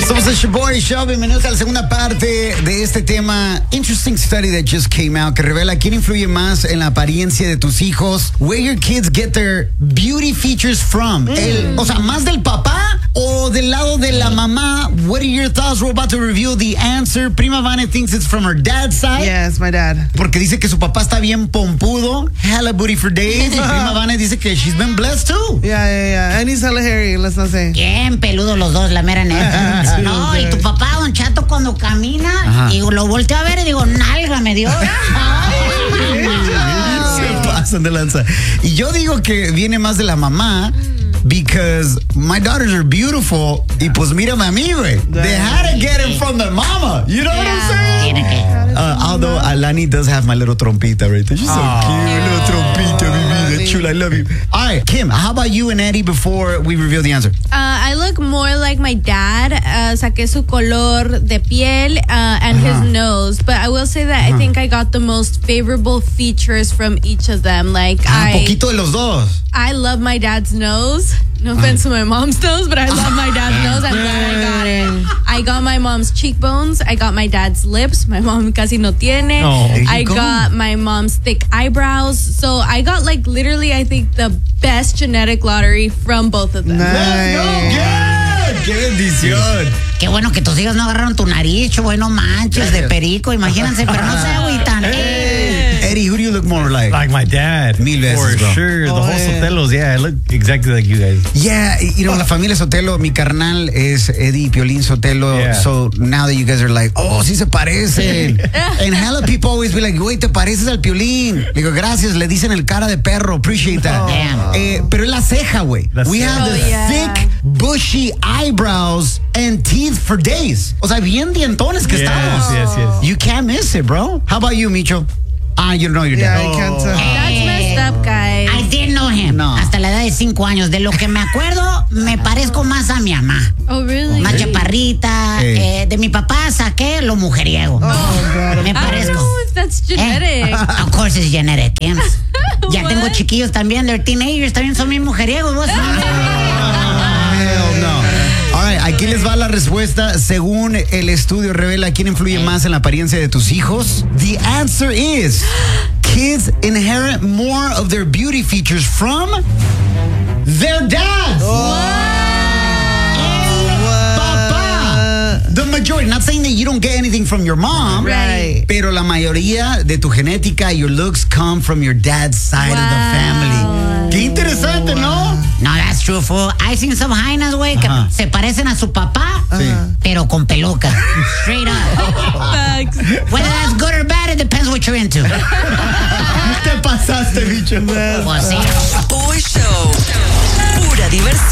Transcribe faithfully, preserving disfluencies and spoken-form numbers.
Somos el Shaboy Show. Bienvenidos a la segunda parte de este tema. Interesting study that just came out que revela quién influye más en la apariencia de tus hijos. Where your kids get their beauty features from. Mm. El, o sea, más del papá o del lado de la mamá. What are your thoughts? We're about to reveal the answer. Prima Vane thinks it's from her dad's side. Yes, my dad. Porque dice que su papá está bien pompudo. Hella booty for days. Prima Vane dice que she's been blessed too. Yeah, yeah, yeah. And he's hella hairy, let's not say. Bien peludo los dos, la mera neta. No, y tu papá, Don Chato, cuando camina, ajá, y lo volteo a ver y digo, nalga me dio. Se pasan de lanza. Y yo digo que viene más de la mamá. Because my daughters are beautiful. Y pues mírame a mí, güey. They had to get it from their mama. You know what I'm saying? Uh, although Alani does have my little trompita right there. She's so Aww. Cute. Little trompita, mi vida chula. I love you. All right, Kim, how about you and Eddie before we reveal the answer? Uh, I look more like my dad. Uh, saqué su color de piel uh, and uh-huh. his nose. But I will say that uh-huh. I think I got the most favorable features from each of them. Like ah, I, poquito de los dos. I love my dad's nose. No offense to my mom's nose, but I love my dad's nose. I'm glad I got it. I got my mom's cheekbones. I got my dad's lips. My mom casi no tiene. Oh, I go. got my mom's thick eyebrows. So I got like literally, I think, the best genetic lottery from both of them. Nice. Good. ¡Qué bendición! Qué bueno que tus hijos no agarraron tu nariz, güey, no manches, de perico, imagínense, pero no se agüitan. Eddie, who do you look more like? Like my dad. Mil veces, For bro. sure. Oh, the whole yeah. Sotelos, yeah, I look exactly like you guys. Yeah, you know, la familia Sotelo, mi carnal es Eddie Piolín Sotelo. Yeah. So now that you guys are like, oh, sí se parecen. And hella people always be like, güey, te pareces al Piolín. Le digo, gracias, le dicen el cara de perro. Appreciate that. Oh. Damn. Eh, pero es la ceja, güey. We have oh, the yeah. thick, bushy eyebrows and teeth for days. O sea, bien dientones que Yes, estamos. yes, yes. You can't miss it, bro. How about you, Micho? Ah, you don't know your Yeah, dad. I can't tell. That's messed up, guys. I did know him. No. Hasta la edad de cinco años. De lo que me acuerdo, me parezco más a mi mamá. Oh, really? Más chaparrita. Sí. Eh, de mi papá saqué lo mujeriego. Oh, God. Me I don't parezco. know if that's genetic. Eh, of course it's genetic. Kim. Ya What? tengo chiquillos también. They're teenagers. También son bien mujeriegos. ¿Vos? Hell no. All right, aquí les va la respuesta. Según el estudio revela quién influye más en la apariencia de tus hijos. The answer is kids inherit more of their beauty features from their dads. Oh. El papá. The majority. Not saying that you don't get anything from your mom. Right. Pero la mayoría de tu genética, your looks come from your dad's side Wow. of the family. Qué interesante, ¿no? No, that's true, fool. I've seen some jainas, güey, que Ajá. se parecen a su papá, Sí. pero con peluca. Straight up. Facts. Whether that's good or bad, it depends what you're into. Te pasaste, bicho. Pues sí. Boy Show. Pura diversión.